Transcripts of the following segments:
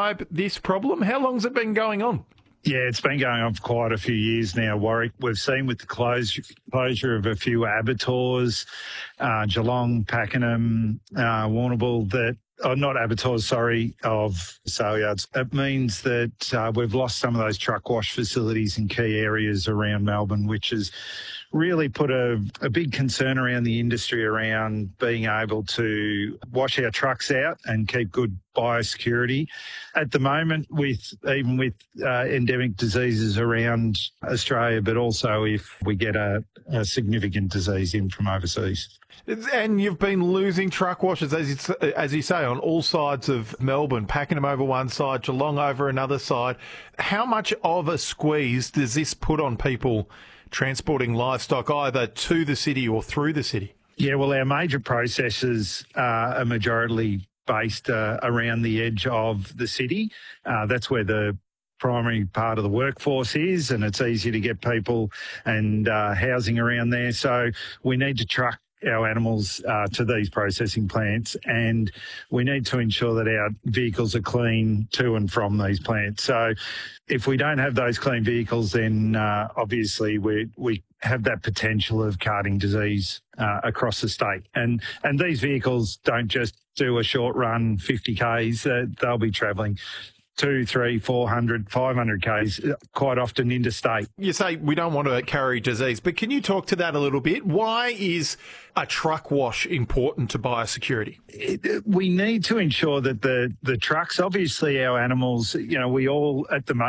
describe this problem? How long's it been going on? Yeah, it's been going on for quite a few years now, Warwick. We've seen with the closure of a few abattoirs, Geelong, Pakenham, Warrnambool, not abattoirs, sorry, of sale yards. It means that we've lost some of those truck wash facilities in key areas around Melbourne, which has really put a big concern around the industry around being able to wash our trucks out and keep good biosecurity. At the moment, even with endemic diseases around Australia, but also if we get a significant disease in from overseas. And you've been losing truck washers, as you say, on all sides of Melbourne, Pakenham over one side, Geelong over another side. How much of a squeeze does this put on people transporting livestock either to the city or through the city? Yeah, well, our major processes are majorly based around the edge of the city. That's where the primary part of the workforce is, and it's easy to get people and housing around there. So we need to truck our animals to these processing plants, and we need to ensure that our vehicles are clean to and from these plants. So if we don't have those clean vehicles, then obviously we have that potential of carting disease across the state. And these vehicles don't just do a short run, 50 Ks, they'll be travelling 200, 300, 400, 500 Ks, quite often interstate. You say we don't want to carry disease, but can you talk to that a little bit? Why is a truck wash important to biosecurity? We need to ensure that the trucks, obviously our animals, we all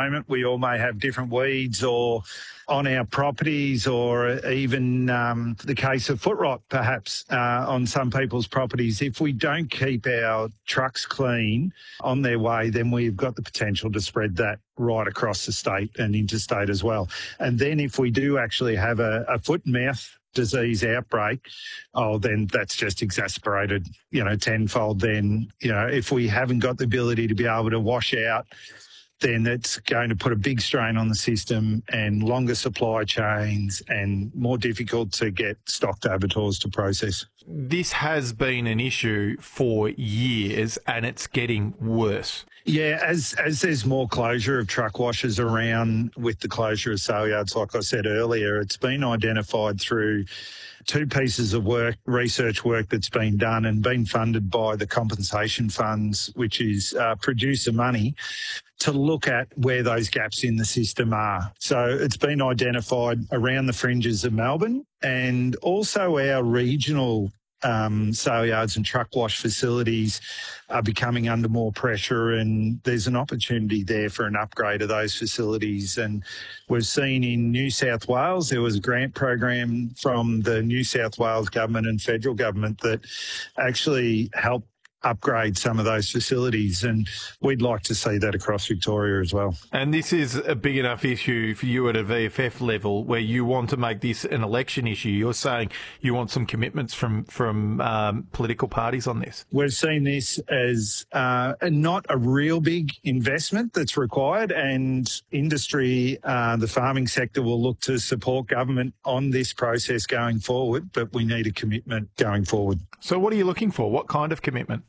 may have different weeds or on our properties, or even the case of foot rot perhaps on some people's properties. If we don't keep our trucks clean on their way, then we've got the potential to spread that right across the state and interstate as well. And then if we do actually have a foot and mouth disease outbreak, then that's just exacerbated, tenfold. Then, if we haven't got the ability to be able to wash out, then it's going to put a big strain on the system and longer supply chains and more difficult to get stocked abattoirs to process. This has been an issue for years and it's getting worse. Yeah, as there's more closure of truck washers around with the closure of sale yards, like I said earlier, it's been identified through two pieces of research work that's been done and been funded by the compensation funds, which is producer money, to look at where those gaps in the system are. So it's been identified around the fringes of Melbourne, and also our regional sale yards and truck wash facilities are becoming under more pressure, and there's an opportunity there for an upgrade of those facilities. And we've seen in New South Wales, there was a grant program from the New South Wales government and federal government that actually helped upgrade some of those facilities, and we'd like to see that across Victoria as well. And this is a big enough issue for you at a VFF level where you want to make this an election issue. You're saying you want some commitments from political parties on this. We've seen this as not a real big investment that's required, and industry, the farming sector, will look to support government on this process going forward, but we need a commitment going forward. So what are you looking for? What kind of commitment?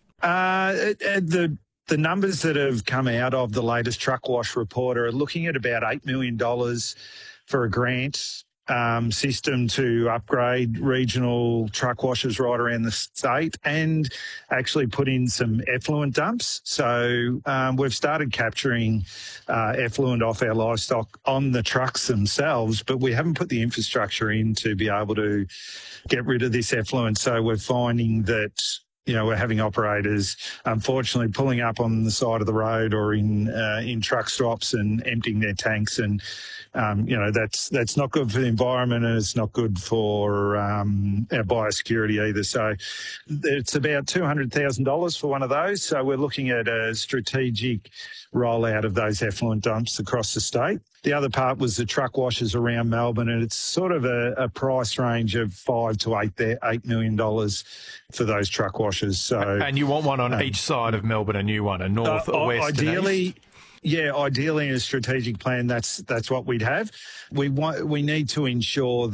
The numbers that have come out of the latest truck wash report are looking at about $8 million for a grant system to upgrade regional truck washers right around the state and actually put in some effluent dumps. So we've started capturing effluent off our livestock on the trucks themselves, but we haven't put the infrastructure in to be able to get rid of this effluent. So we're finding that we're having operators, unfortunately, pulling up on the side of the road or in truck stops and emptying their tanks, and that's not good for the environment, and it's not good for our biosecurity either. So it's about $200,000 for one of those. So we're looking at a strategic rollout of those effluent dumps across the state. The other part was the truck washers around Melbourne, and it's sort of a price range of $5 to $8 million for those truck washers. So, and you want one on each side of Melbourne, a new one, a north, a west, ideally, and east? Yeah, ideally in a strategic plan, that's what we'd have. We need to ensure that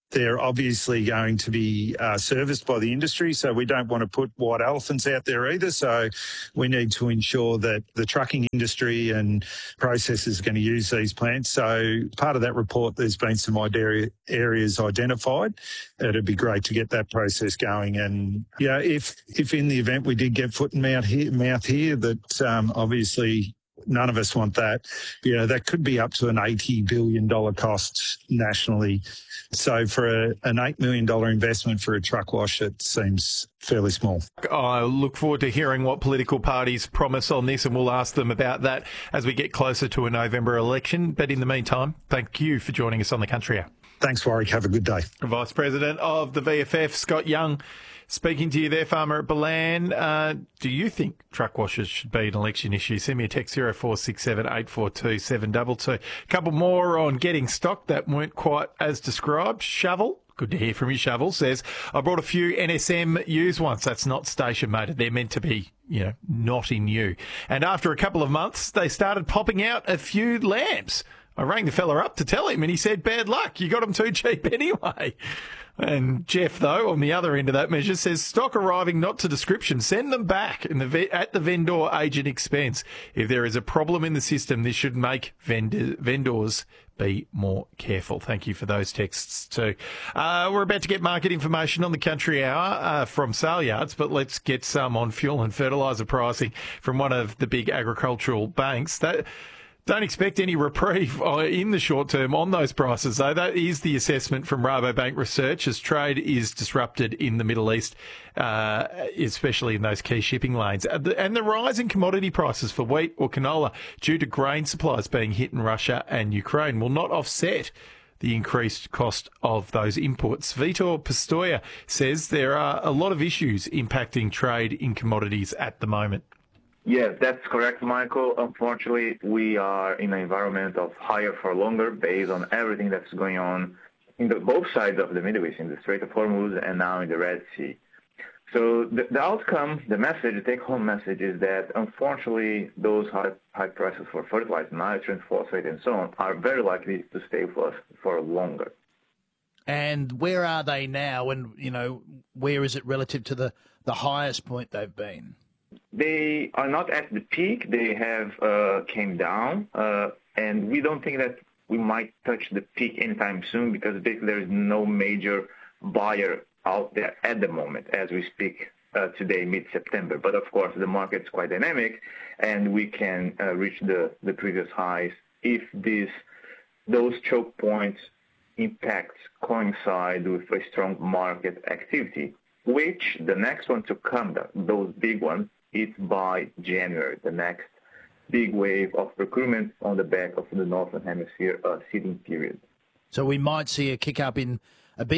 they're obviously going to be serviced by the industry, so we don't want to put white elephants out there either. So we need to ensure that the trucking industry and processors are going to use these plants. So part of that report, there's been some areas identified. It'd be great to get that process going. And yeah, if in the event we did get foot and mouth here, that obviously none of us want that. That could be up to an $80 billion cost nationally. So for an $8 million investment for a truck wash, it seems fairly small. I look forward to hearing what political parties promise on this, and we'll ask them about that as we get closer to a November election. But in the meantime, thank you for joining us on the Country Hour. Thanks, Warwick. Have a good day. Vice President of the VFF, Scott Young, speaking to you there, farmer at Balan. Do you think truck washers should be an election issue? Send me a text 0467 842 722. A couple more on getting stock that weren't quite as described. Shovel. Good to hear from you, Shovel. Says, I brought a few NSM used ones. That's not station motor. They're meant to be, not in new. And after a couple of months, they started popping out a few lamps. I rang the fella up to tell him, and he said, bad luck. You got them too cheap anyway. And Jeff, though, on the other end of that measure, says, stock arriving not to description. Send them back at the vendor agent expense. If there is a problem in the system, this should make vendors be more careful. Thank you for those texts too. We're about to get market information on the Country Hour from sale yards, but let's get some on fuel and fertiliser pricing from one of the big agricultural banks. Don't expect any reprieve in the short term on those prices, though. That is the assessment from Rabobank Research as trade is disrupted in the Middle East, especially in those key shipping lanes. And the rise in commodity prices for wheat or canola due to grain supplies being hit in Russia and Ukraine will not offset the increased cost of those inputs. Vitor Pistoia says there are a lot of issues impacting trade in commodities at the moment. Yes, that's correct, Michael. Unfortunately, we are in an environment of higher for longer based on everything that's going on in both sides of the Middle East, in the Strait of Hormuz and now in the Red Sea. So the outcome, the message, the take-home message is that, unfortunately, those high prices for fertilizer, nitrogen, phosphate, and so on are very likely to stay with us for longer. And where are they now? And, where is it relative to the highest point they've been? They are not at the peak. They have came down, and we don't think that we might touch the peak anytime soon because basically there is no major buyer out there at the moment as we speak today, mid-September. But, of course, the market's quite dynamic, and we can reach the previous highs if those choke points impacts coincide with a strong market activity, which the next one to come, those big ones, it's by January, the next big wave of procurement on the back of the Northern Hemisphere seeding period. So we might see a kick up in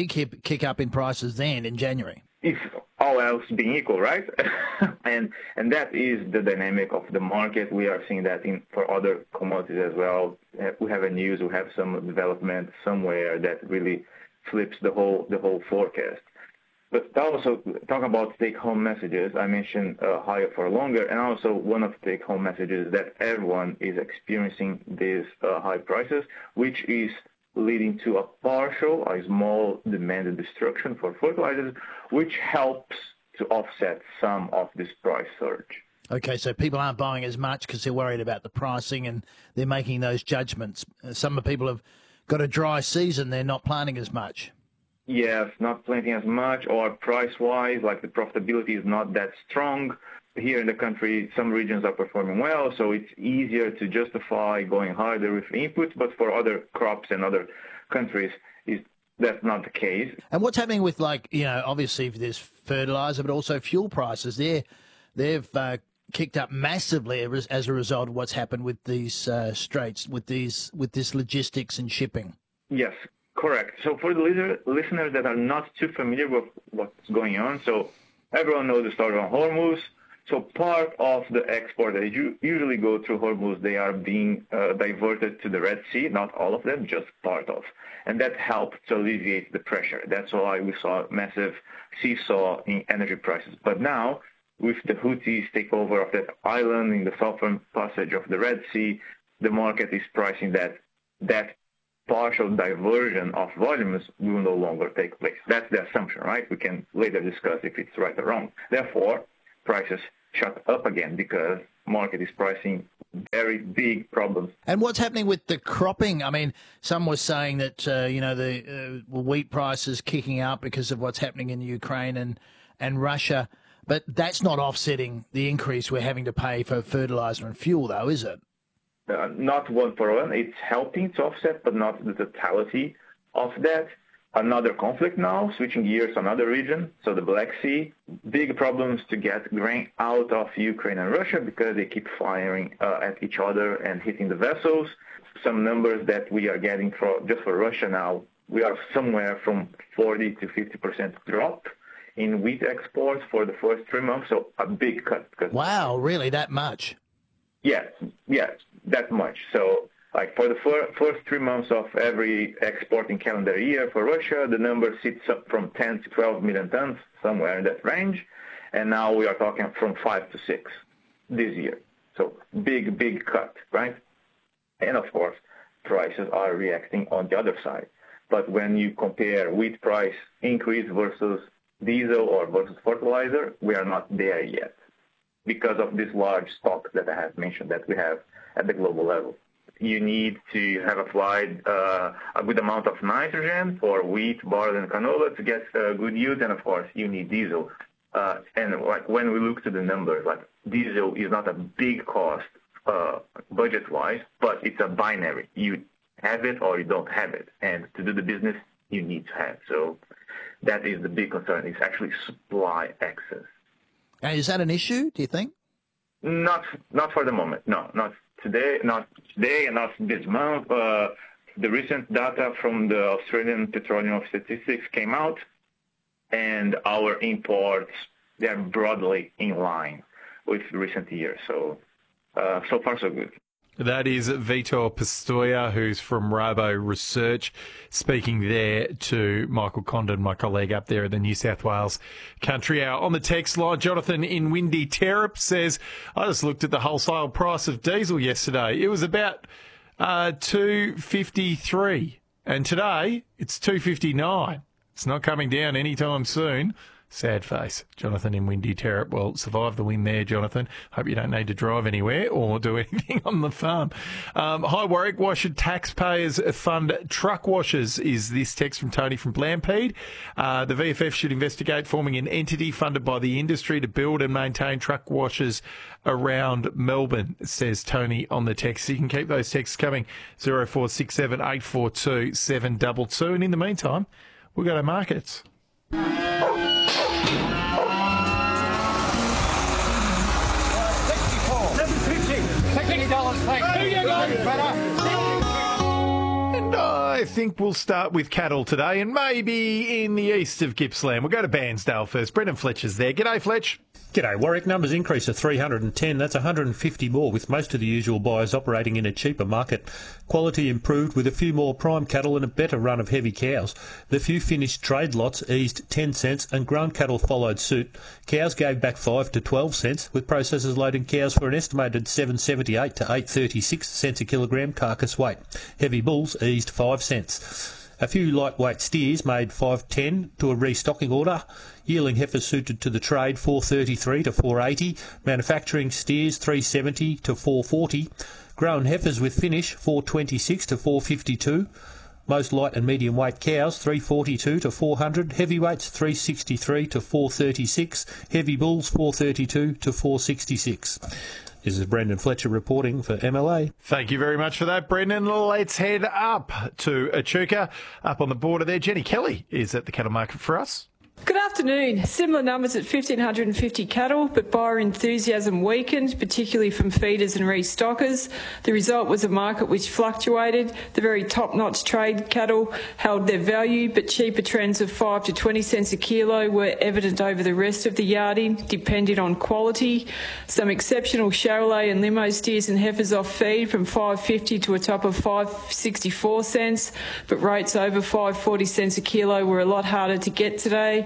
prices then in January. If all else being equal, right? and that is the dynamic of the market. We are seeing that for other commodities as well. We have we have some development somewhere that really flips the whole forecast. But also, talk about take-home messages, I mentioned higher for longer, and also one of the take-home messages is that everyone is experiencing these high prices, which is leading to a small demand destruction for fertilizers, which helps to offset some of this price surge. Okay, so people aren't buying as much because they're worried about the pricing and they're making those judgments. Some people have got a dry season, they're not planting as much. Yes, not planting as much, or price-wise, like the profitability is not that strong. Here in the country, some regions are performing well, so it's easier to justify going harder with inputs, but for other crops and other countries, that's not the case. And what's happening with, obviously there's fertilizer, but also fuel prices. They've kicked up massively as a result of what's happened with these straits, with this logistics and shipping. Yes. Correct. So for the listeners that are not too familiar with what's going on, so everyone knows the story on Hormuz. So part of the export that usually go through Hormuz, they are being diverted to the Red Sea, not all of them, just part of. And that helped to alleviate the pressure. That's why we saw a massive seesaw in energy prices. But now, with the Houthis takeover of that island in the southern passage of the Red Sea, the market is pricing that partial diversion of volumes will no longer take place. That's the assumption, right? We can later discuss if it's right or wrong. Therefore, prices shot up again because market is pricing very big problems. And what's happening with the cropping? I mean, some were saying that, the wheat prices kicking up because of what's happening in Ukraine and Russia, but that's not offsetting the increase we're having to pay for fertiliser and fuel, though, is it? Not one for one. It's helping to offset, but not the totality of that. Another conflict now, switching gears to another region, so the Black Sea. Big problems to get grain out of Ukraine and Russia because they keep firing at each other and hitting the vessels. Some numbers that we are getting just for Russia now, we are somewhere from 40 to 50% drop in wheat exports for the first 3 months, so a big cut. Wow, really, that much? Yes, that much. So, like for the first 3 months of every exporting calendar year for Russia, the number sits up from 10 to 12 million tons, somewhere in that range. And now we are talking from 5 to 6 this year. So big cut, right? And of course, prices are reacting on the other side. But when you compare wheat price increase versus diesel or versus fertilizer, we are not there yet because of this large stock that I have mentioned that we have at the global level. You need to have applied a good amount of nitrogen for wheat, barley, and canola to get good yield, and of course you need diesel. And like when we look to the numbers, like diesel is not a big cost budget-wise, but it's a binary. You have it or you don't have it, and to do the business you need to have. So that is the big concern. It's actually supply excess. And is that an issue, do you think? Not for the moment. No, not today, and not this month. The recent data from the Australian Petroleum Statistics came out, and our imports, they are broadly in line with recent years. So, so far so good. That is Vitor Pistoia, who's from Robo Research, speaking there to Michael Condon, my colleague up there at the New South Wales Country Hour. On the text line, Jonathan in Windy Terrap says, I just looked at the wholesale price of diesel yesterday. It was about $2.53, and today it's $2.59. It's not coming down anytime soon. Sad face. Jonathan in Windy Terrap. Well, survive the wind there, Jonathan. Hope you don't need to drive anywhere or do anything on the farm. Hi, Warwick. Why should taxpayers fund truck washers? Is this text from Tony from Blampede. The VFF should investigate forming an entity funded by the industry to build and maintain truck washers around Melbourne, says Tony on the text. You can keep those texts coming, 0467 842 722. And in the meantime, we'll go to markets. And I think we'll start with cattle today, and maybe in the east of Gippsland. We'll go to Bairnsdale first. Brendan Fletcher's there. G'day, Fletch. G'day, Warwick. Numbers increase to 310. That's 150 more, with most of the usual buyers operating in a cheaper market. Quality improved with a few more prime cattle and a better run of heavy cows. The few finished trade lots eased 10 cents and grown cattle followed suit. Cows gave back 5 to 12 cents, with processors loading cows for an estimated 7.78 to 8.36 cents a kilogram carcass weight. Heavy bulls eased 5 cents. A few lightweight steers made 5.10 to a restocking order. Yearling heifers suited to the trade 4.33 to 4.80. Manufacturing steers 3.70 to 4.40. Grown heifers with finish 4.26 to 4.52. Most light and medium weight cows 3.42 to 400. Heavyweights 3.63 to 4.36. Heavy bulls 4.32 to 4.66. This is Brendan Fletcher reporting for MLA. Thank you very much for that, Brendan. Let's head up to Echuca, up on the border there. Jenny Kelly is at the cattle market for us. Good afternoon. Similar numbers at 1,550 cattle, but buyer enthusiasm weakened, particularly from feeders and restockers. The result was a market which fluctuated. The very top-notch trade cattle held their value, but cheaper trends of 5 to 20 cents a kilo were evident over the rest of the yarding, depending on quality. Some exceptional Charolais and limo steers and heifers off feed from 5.50 to a top of 5.64 cents, but rates over 5.40 cents a kilo were a lot harder to get today.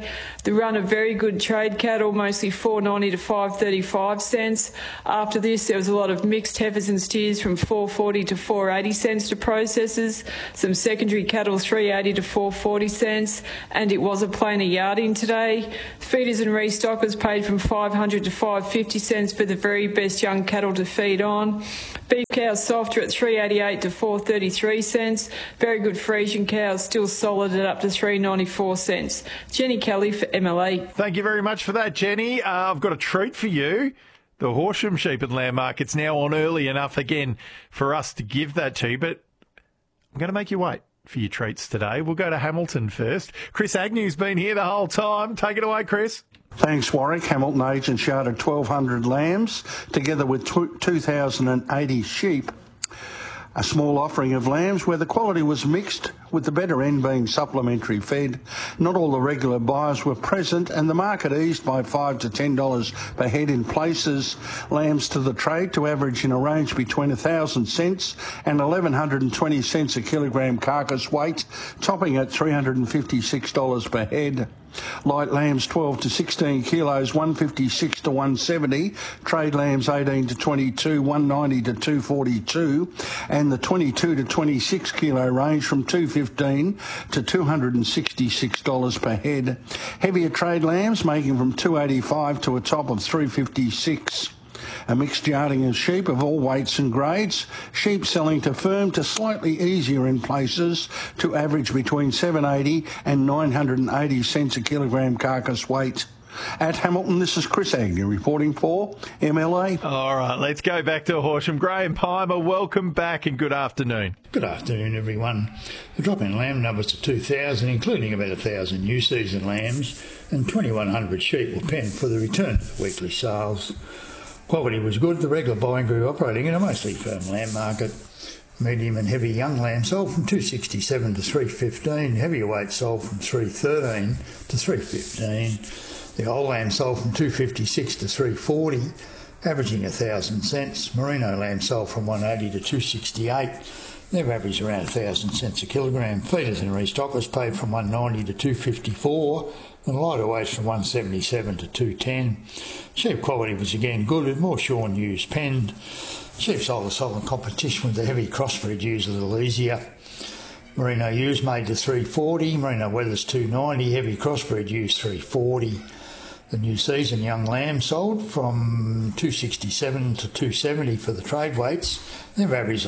today. The run of very good trade cattle, mostly $4.90 to $5.35. After this, there was a lot of mixed heifers and steers from $4.40 to $4.80 to processors. Some secondary cattle $3.80 to $4.40, and it was a plainer yarding today. Feeders and restockers paid from $5.00 to $5.50 for the very best young cattle to feed on. Beef cows softer at $3.88 to $4.33. Very good Friesian cows still solid at up to $3.94. Jenny Kelly for MLA. Thank you very much for that, Jenny. I've got a treat for you. The Horsham Sheep and Lamb Market's now on early enough again for us to give that to you, but I'm going to make you wait for your treats today. We'll go to Hamilton first. Chris Agnew's been here the whole time. Take it away, Chris. Thanks, Warwick. Hamilton agents sharded 1,200 lambs, together with 2,080 sheep. A small offering of lambs where the quality was mixed, with the better end being supplementary fed. Not all the regular buyers were present, and the market eased by $5 to $10 per head in places. Lambs to the trade to average in a range between 1,000 cents and 1,120 cents a kilogram carcass weight, topping at $356 per head. Light lambs 12 to 16 kilos, 156 to 170. Trade lambs 18 to 22, 190 to 242. And the 22 to 26 kilo range from $215 to $266 per head. Heavier trade lambs making from $285 to a top of $356. A mixed yarding of sheep of all weights and grades, sheep selling to firm to slightly easier in places to average between $7.80 and 980 cents a kilogram carcass weight. At Hamilton, this is Chris Agnew reporting for MLA. All right, let's go back to Horsham. Graham Palmer, welcome back and good afternoon. Good afternoon, everyone. The drop in lamb numbers to 2,000, including about 1,000 new season lambs, and 2,100 sheep were penned for the return of weekly sales. Quality was good. The regular buying grew operating in a mostly firm lamb market. Medium and heavy young lamb sold from $267 to $315. Heavier weight sold from $313 to $315. The old lamb sold from $256 to $340, averaging 1,000 cents. Merino lamb sold from $180 to $268. They've averaged around 1,000 cents a kilogram. Feeders and restockers paid from $190 to $254, and lighter weights from $177 to $210. Sheep quality was again good, with more shorn ewes penned. Sheep sold a solid competition with the heavy crossbred ewes a little easier. Merino ewes made to $340, Merino wethers $290, heavy crossbred ewes $340. The new season young lamb sold from $267 to $270 for the trade weights. They've averaged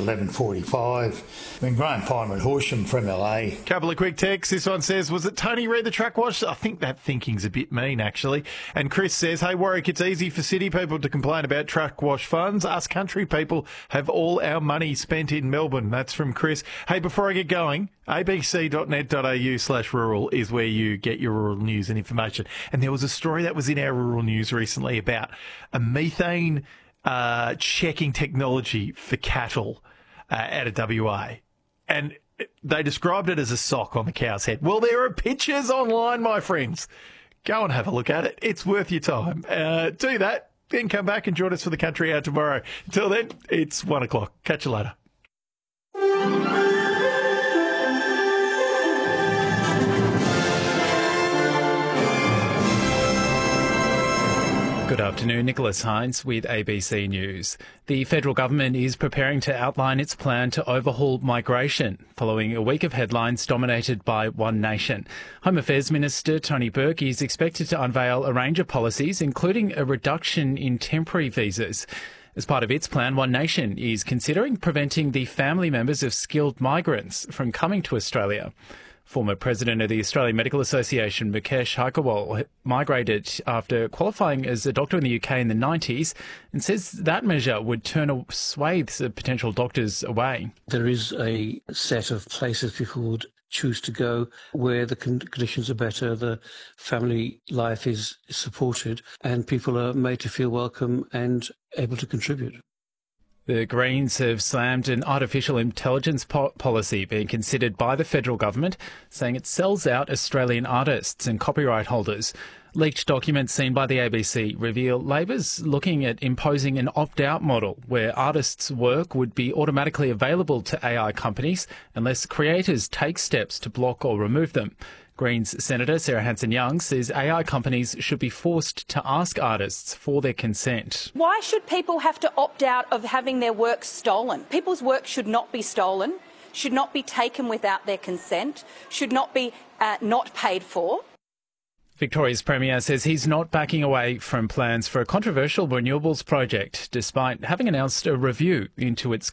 $11.45. Been Graham Palmer at Horsham for MLA. Couple of quick texts. This one says, was it Tony read the truck wash? I think that thinking's a bit mean, actually. And Chris says, hey, Warwick, it's easy for city people to complain about truck wash funds. Us country people have all our money spent in Melbourne. That's from Chris. Hey, before I get going, abc.net.au/rural is where you get your rural news and information. And there was a story that was in our rural news recently about a methane checking technology for cattle out of WA. And they described it as a sock on the cow's head. Well, there are pictures online, my friends. Go and have a look at it. It's worth your time. Do that, then come back and join us for the Country Hour tomorrow. Until then, it's 1 o'clock. Catch you later. Good afternoon, Nicholas Hines with ABC News. The federal government is preparing to outline its plan to overhaul migration following a week of headlines dominated by One Nation. Home Affairs Minister Tony Burke is expected to unveil a range of policies, including a reduction in temporary visas. As part of its plan, One Nation is considering preventing the family members of skilled migrants from coming to Australia. Former president of the Australian Medical Association, Mukesh Haikerwal, migrated after qualifying as a doctor in the UK in the 90s and says that measure would turn swathes of potential doctors away. There is a set of places people would choose to go where the conditions are better, the family life is supported, and people are made to feel welcome and able to contribute. The Greens have slammed an artificial intelligence policy being considered by the federal government, saying it sells out Australian artists and copyright holders. Leaked documents seen by the ABC reveal Labor's looking at imposing an opt-out model where artists' work would be automatically available to AI companies unless creators take steps to block or remove them. Greens Senator Sarah Hanson-Young says AI companies should be forced to ask artists for their consent. Why should people have to opt out of having their work stolen? People's work should not be stolen, should not be taken without their consent, should not be not paid for. Victoria's Premier says he's not backing away from plans for a controversial renewables project, despite having announced a review into its